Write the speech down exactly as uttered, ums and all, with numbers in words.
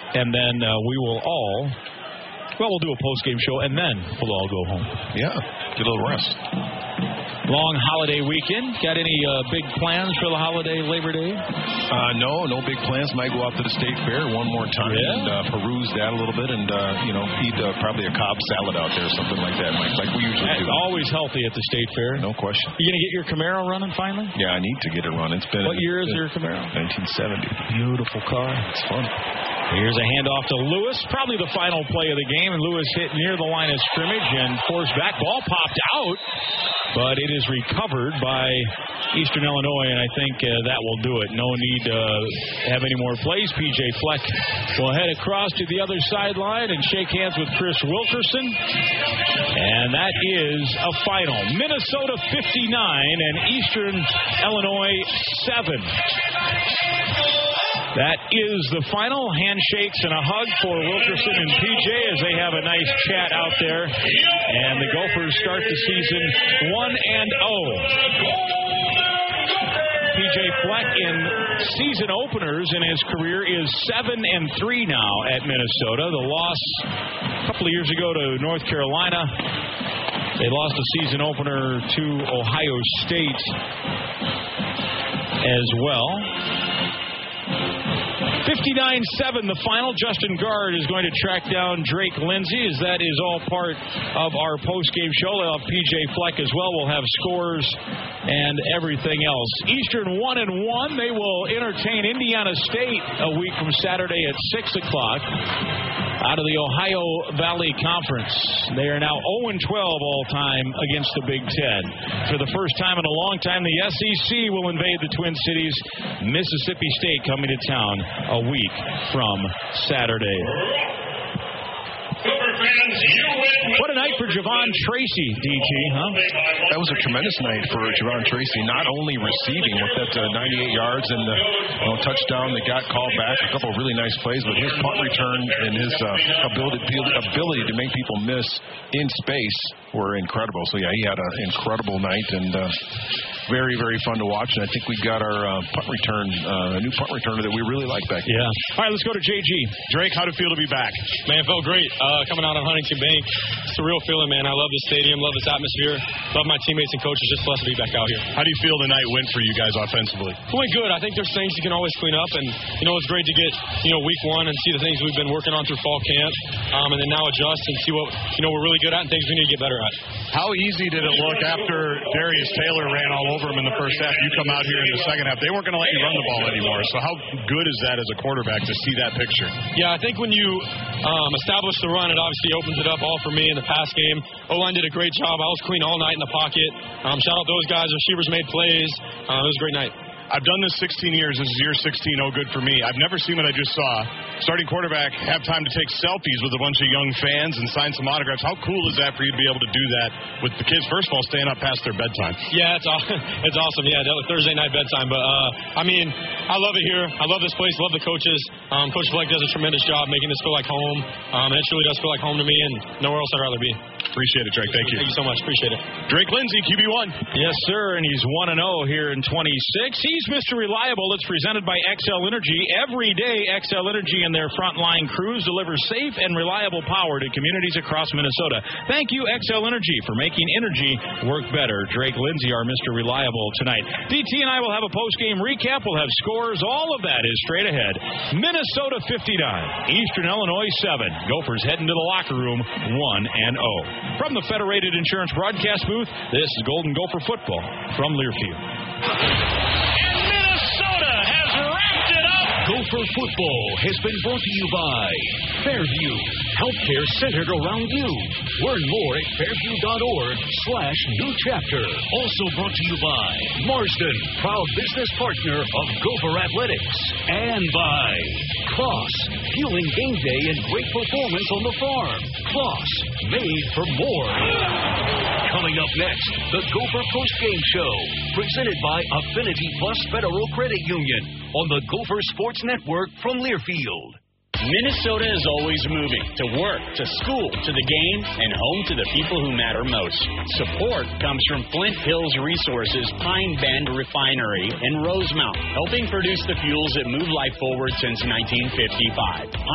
and then uh, we will all, well, we'll do a post-game show, and then we'll all go home. Yeah, get a little rest. Long holiday weekend. Got any uh, big plans for the holiday Labor Day? Uh, no, no big plans. Might go out to the State Fair one more time yeah. and uh, peruse that a little bit and, uh, you know, eat uh, probably a Cobb salad out there, something like that, Mike, like we usually That's do. Always healthy at the State Fair. No question. You going to get your Camaro running finally? Yeah, I need to get it running. It's been. What year is your Camaro? nineteen seventy. Beautiful car. It's fun. Here's a handoff to Lewis, probably the final play of the game, and Lewis hit near the line of scrimmage and forced back. Ball popped out, but it is recovered by Eastern Illinois, and I think uh, that will do it. No need to uh, have any more plays. P J Fleck will head across to the other sideline and shake hands with Chris Wilkerson, and that is a final. Minnesota fifty-nine and Eastern Illinois seven. That is the final. Handshakes and a hug for Wilkerson and P J as they have a nice chat out there. And the Gophers start the season one and oh. P J Fleck in season openers in his career is seven and three now at Minnesota. The loss a couple of years ago to North Carolina. They lost a season opener to Ohio State as well. fifty-nine seven, the final. Justin Guard is going to track down Drake Lindsay, as that is all part of our post-game show. They'll have P J Fleck as well. We'll have scores and everything else. Eastern one and one. They will entertain Indiana State a week from Saturday at six o'clock out of the Ohio Valley Conference. They are now oh and twelve all-time against the Big Ten. For the first time in a long time, the S E C will invade the Twin Cities. Mississippi State coming to town a week from Saturday. What a night for Javon Tracy, D T, huh? That was a tremendous night for Javon Tracy, not only receiving with that uh, ninety-eight yards and the you know, touchdown that got called back, a couple of really nice plays, but his punt return and his uh, ability, ability to make people miss in space were incredible. So, yeah, he had an incredible night and uh, very, very fun to watch. And I think we got our uh, punt return, uh, a new punt returner that we really like back there. Yeah. All right, let's go to J G. Drake, how'd it feel to be back? Man, it felt great. Uh, coming out on Huntington Bank, it's a real feeling, man. I love the stadium, love this atmosphere, love my teammates and coaches. Just blessed to be back out here. How do you feel the night went for you guys offensively? It went good. I think there's things you can always clean up, and you know it's great to get you know week one and see the things we've been working on through fall camp, um, and then now adjust and see what you know we're really good at and things we need to get better at. How easy did it look after Darius Taylor ran all over him in the first half? You come out here in the second half. They weren't going to let you run the ball anymore. So how good is that as a quarterback to see that picture? Yeah, I think when you um, establish the run, it obviously opens it up all for me in the pass game. O-line did a great job. I was clean all night in the pocket. Um, shout out those guys. Receivers made plays. Uh, it was a great night. I've done this sixteen years. This is year sixteen. Oh, good for me. I've never seen what I just saw. Starting quarterback have time to take selfies with a bunch of young fans and sign some autographs. How cool is that for you to be able to do that with the kids? First of all, staying up past their bedtime. Yeah, it's awesome. It's awesome. Yeah, that was Thursday night bedtime. But, uh, I mean, I love it here. I love this place. Love the coaches. Um, Coach Fleck does a tremendous job making this feel like home. Um, and it truly does feel like home to me, and nowhere else I'd rather be. Appreciate it, Drake. Thank you. Thank you so much. Appreciate it. Drake Lindsay, Q B one. Yes, sir, and he's one and oh here in twenty-six. He's Mister Reliable. It's presented by X L Energy. Every day, X L Energy and their frontline crews deliver safe and reliable power to communities across Minnesota. Thank you, X L Energy, for making energy work better. Drake Lindsay, our Mister Reliable tonight. D T and I will have a post-game recap. We'll have scores. All of that is straight ahead. Minnesota fifty-nine, Eastern Illinois seven. Gophers heading to the locker room one and oh. From the Federated Insurance broadcast booth, this is Golden Gopher football from Learfield. Gopher football has been brought to you by Fairview, healthcare centered around you. Learn more at fairview.org slash new chapter. Also brought to you by Marsden, proud business partner of Gopher Athletics. And by Kloss, fueling game day and great performance on the farm. Kloss, made for more. Coming up next, the Gopher Postgame Show, presented by Affinity Plus Federal Credit Union on the Gopher Sports Network from Learfield. Minnesota is always moving, to work, to school, to the game, and home to the people who matter most. Support comes from Flint Hills Resources Pine Bend Refinery in Rosemount, helping produce the fuels that move life forward since nineteen fifty-five.